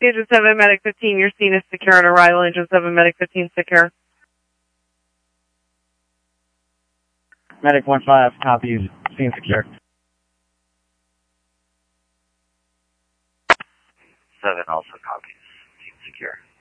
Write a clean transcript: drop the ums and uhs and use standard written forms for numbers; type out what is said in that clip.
Agent 7, Medic 15, your scene is secure on arrival. Agent 7, Medic 15, secure. Medic 1-5, copies, scene secure. 7 also copies, scene secure.